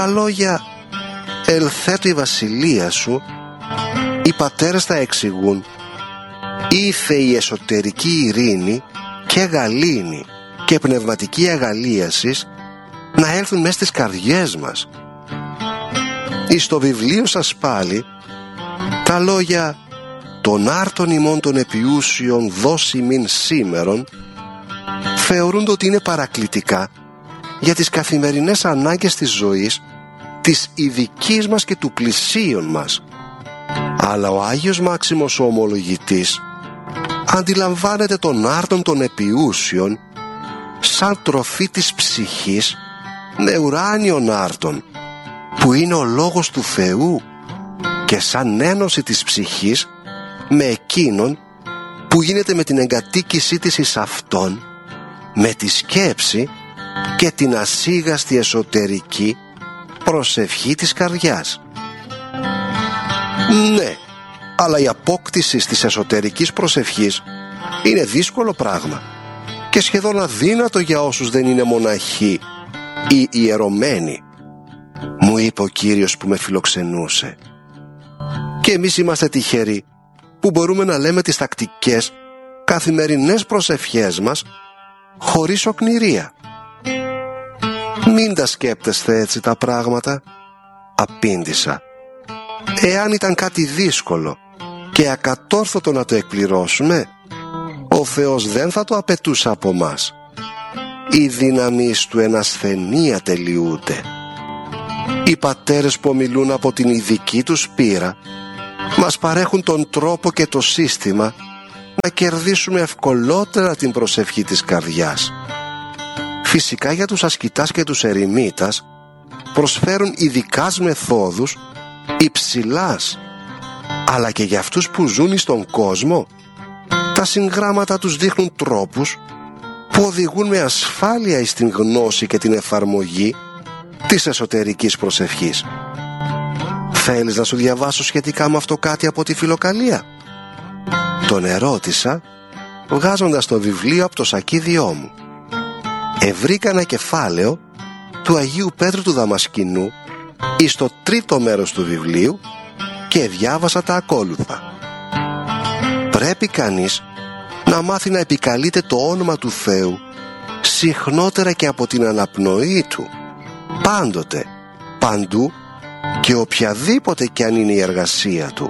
Τα λόγια «ελθέτω η βασιλεία σου» οι πατέρες θα εξηγούν «ήθε η εσωτερική ειρήνη και γαλήνη και πνευματική αγαλίασης να έλθουν μέσα στις καρδιές μας». Εις το βιβλίο σας πάλι τα λόγια «των άρτων ημών των επιούσιων δώσει μην σήμερον» θεωρούνται ότι είναι παρακλητικά για τις καθημερινές ανάγκες της ζωής, της ειδικής μας και του πλησίον μας. Αλλά ο Άγιος Μάξιμος ο Ομολογητής αντιλαμβάνεται τον άρτον των επιούσιων σαν τροφή της ψυχής με ουράνιον άρτον, που είναι ο Λόγος του Θεού, και σαν ένωση της ψυχής με εκείνον που γίνεται με την εγκατοίκησή της εις Αυτόν, με τη σκέψη και την ασίγαστη εσωτερική προσευχή της καρδιάς. Ναι, αλλά η απόκτηση της εσωτερικής προσευχής είναι δύσκολο πράγμα και σχεδόν αδύνατο για όσους δεν είναι μοναχοί ή ιερωμένοι, μου είπε ο Κύριος που με φιλοξενούσε. Και εμείς είμαστε τυχεροί που μπορούμε να λέμε τις τακτικές καθημερινές προσευχές μας χωρίς οκνηρία. «Μην τα σκέπτεστε έτσι τα πράγματα», απήντησα. «Εάν ήταν κάτι δύσκολο και ακατόρθωτο να το εκπληρώσουμε, ο Θεός δεν θα το απαιτούσε από μας. Οι δυναμείς του εν ασθενεία τελειούνται». Οι πατέρες που ομιλούν από την ειδική τους πείρα μας παρέχουν τον τρόπο και το σύστημα να κερδίσουμε ευκολότερα την προσευχή της καρδιάς. Φυσικά για τους ασκητάς και τους ερημίτας προσφέρουν ειδικάς μεθόδους υψηλάς, αλλά και για αυτούς που ζουν στον κόσμο τα συγγράμματα τους δείχνουν τρόπους που οδηγούν με ασφάλεια στην γνώση και την εφαρμογή της εσωτερικής προσευχής. Θέλεις να σου διαβάσω σχετικά με αυτό κάτι από τη Φιλοκαλία? Τον ερώτησα βγάζοντας το βιβλίο από το σακίδιό μου. Ευρήκα ένα κεφάλαιο του Αγίου Πέτρου του Δαμασκηνού εις το τρίτο μέρος του βιβλίου και διάβασα τα ακόλουθα. Πρέπει κανείς να μάθει να επικαλείται το όνομα του Θεού συχνότερα και από την αναπνοή του, πάντοτε, παντού και οποιαδήποτε κι αν είναι η εργασία του.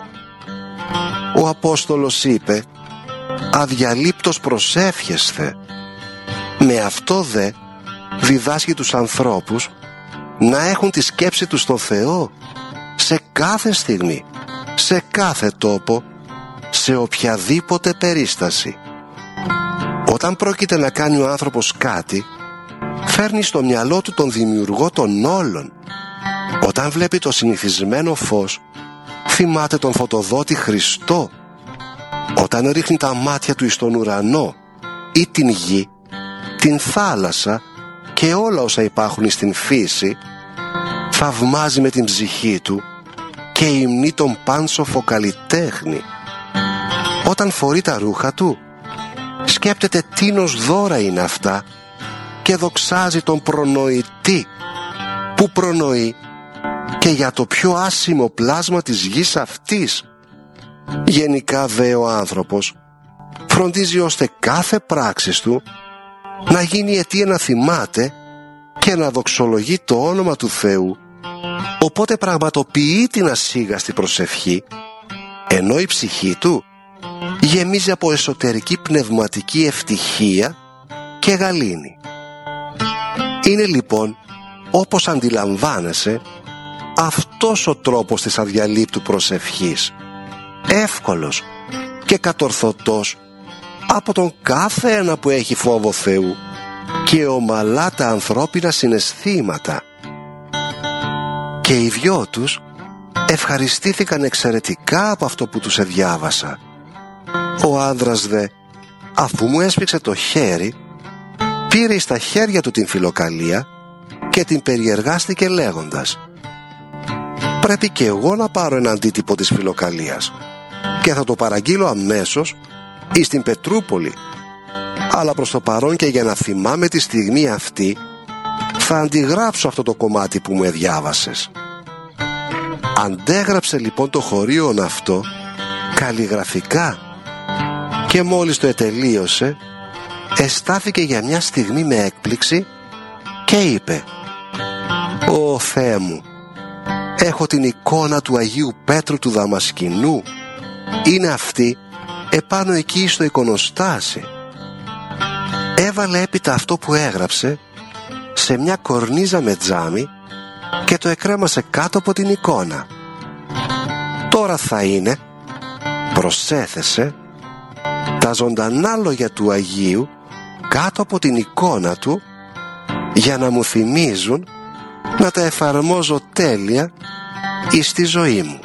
Ο Απόστολος είπε «αδιαλείπτως προσεύχεσθε». Με αυτό δε διδάσκει τους ανθρώπους να έχουν τη σκέψη τους στο Θεό σε κάθε στιγμή, σε κάθε τόπο, σε οποιαδήποτε περίσταση. Όταν πρόκειται να κάνει ο άνθρωπος κάτι, φέρνει στο μυαλό του τον δημιουργό των όλων. Όταν βλέπει το συνηθισμένο φως, θυμάται τον φωτοδότη Χριστό. Όταν ρίχνει τα μάτια του εις τον ουρανό ή την γη, την θάλασσα και όλα όσα υπάρχουν στην φύση, θαυμάζει με την ψυχή του και υμνεί τον πάνσοφο καλλιτέχνη. Όταν φορεί τα ρούχα του, σκέπτεται τίνος δώρα είναι αυτά και δοξάζει τον προνοητή που προνοεί και για το πιο άσημο πλάσμα της γης αυτής. Γενικά δε ο άνθρωπος φροντίζει ώστε κάθε πράξης του να γίνει αιτία να θυμάται και να δοξολογεί το όνομα του Θεού, οπότε πραγματοποιεί την ασίγαστη προσευχή, ενώ η ψυχή του γεμίζει από εσωτερική πνευματική ευτυχία και γαλήνη. Είναι λοιπόν, όπως αντιλαμβάνεσαι, αυτός ο τρόπος της αδιαλείπτου προσευχής, εύκολος και κατορθωτός από τον κάθε ένα που έχει φόβο Θεού και ομαλά τα ανθρώπινα συναισθήματα. Και οι δυο τους ευχαριστήθηκαν εξαιρετικά από αυτό που τους εδιάβασα. Ο άνδρας δε, αφού μου έσπιξε το χέρι, πήρε στα χέρια του την Φιλοκαλία και την περιεργάστηκε λέγοντας «Πρέπει και εγώ να πάρω ένα αντίτυπο της Φιλοκαλίας και θα το παραγγείλω αμέσως ή στην Πετρούπολη, αλλά προς το παρόν και για να θυμάμαι τη στιγμή αυτή Θα αντιγράψω αυτό το κομμάτι που μου εδιάβασες. Αντέγραψε λοιπόν το χωρίον αυτό καλλιγραφικά και μόλις το ετελείωσε, εστάθηκε για μια στιγμή με έκπληξη και είπε: «Ω Θεέ μου, έχω την εικόνα του Αγίου Πέτρου του Δαμασκηνού. Είναι αυτή επάνω εκεί στο εικονοστάσι». Έβαλε έπειτα αυτό που έγραψε σε μια κορνίζα με τζάμι και το εκρέμασε κάτω από την εικόνα. «Τώρα θα είναι», προσέθεσε, «τα ζωντανά λόγια του Αγίου κάτω από την εικόνα του, για να μου θυμίζουν να τα εφαρμόζω τέλεια εις τη ζωή μου».